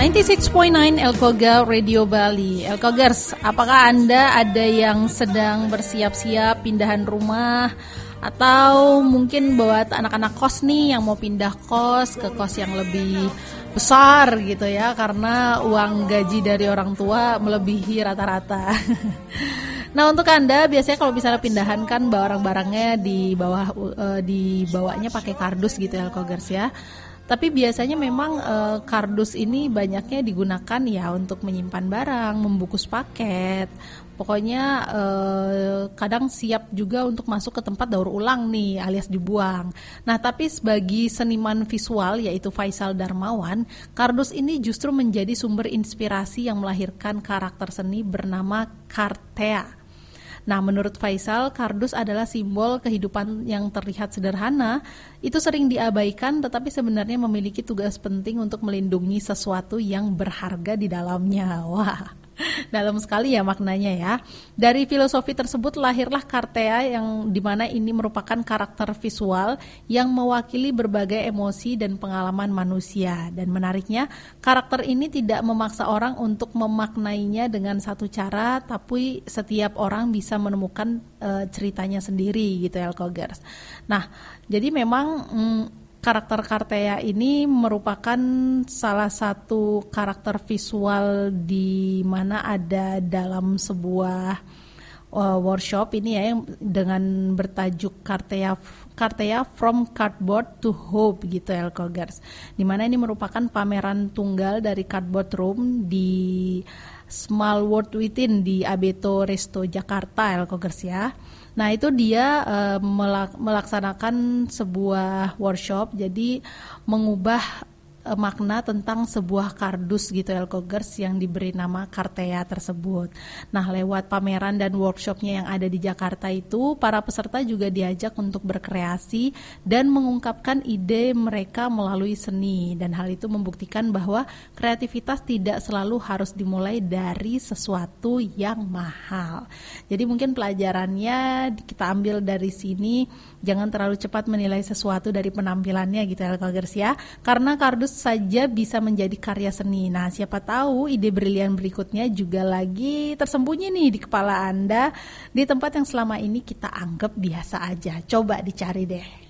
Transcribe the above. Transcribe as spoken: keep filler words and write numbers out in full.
sembilan puluh enam koma sembilan Elkoga Radio Bali. Elkogers, apakah Anda ada yang sedang bersiap-siap pindahan rumah atau mungkin buat anak-anak kos nih yang mau pindah kos ke kos yang lebih besar gitu ya, karena uang gaji dari orang tua melebihi rata-rata. Nah, untuk Anda biasanya kalau misalnya pindahan kan barang-barangnya di bawah uh, dibawanya pakai kardus gitu ya Elkogers ya. Tapi biasanya memang e, kardus ini banyaknya digunakan ya untuk menyimpan barang, membungkus paket. Pokoknya e, kadang siap juga untuk masuk ke tempat daur ulang nih alias dibuang. Nah, tapi sebagai seniman visual yaitu Faisal Darmawan, kardus ini justru menjadi sumber inspirasi yang melahirkan karakter seni bernama Kartea. Nah, menurut Faisal, kardus adalah simbol kehidupan yang terlihat sederhana, itu sering diabaikan tetapi sebenarnya memiliki tugas penting untuk melindungi sesuatu yang berharga di dalamnya. Wah, dalam sekali ya maknanya ya. Dari filosofi tersebut lahirlah Kartea yang dimana ini merupakan karakter visual yang mewakili berbagai emosi dan pengalaman manusia. Dan menariknya, karakter ini tidak memaksa orang untuk memaknainya dengan satu cara, tapi setiap orang bisa menemukan e, ceritanya sendiri gitu ya Elkogers. Nah, jadi memang mm, karakter Kartea ini merupakan salah satu karakter visual di mana ada dalam sebuah uh, workshop ini ya yang dengan bertajuk Kartea Kartea From Cardboard to Hope gitu Elkogers. Di mana ini merupakan pameran tunggal dari Cardboard Room di Small World Within di Abeto Resto Jakarta Elkogers ya. Nah, itu dia uh, melak- melaksanakan sebuah workshop, jadi mengubah uh, makna tentang sebuah kardus gitu Elkogers yang diberi nama Kartea tersebut. Nah, lewat pameran dan workshopnya yang ada di Jakarta itu, para peserta juga diajak untuk berkreasi dan mengungkapkan ide mereka melalui seni. Dan hal itu membuktikan bahwa kreativitas tidak selalu harus dimulai dari sesuatu yang mahal. Jadi mungkin pelajarannya kita ambil dari sini, jangan terlalu cepat menilai sesuatu dari penampilannya gitu Elkogers ya, karena kardus saja bisa menjadi karya seni. Nah, siapa tahu ide brilian berikutnya juga lagi tersembunyi nih di kepala Anda, di tempat yang selama ini kita anggap biasa aja. Coba dicari deh.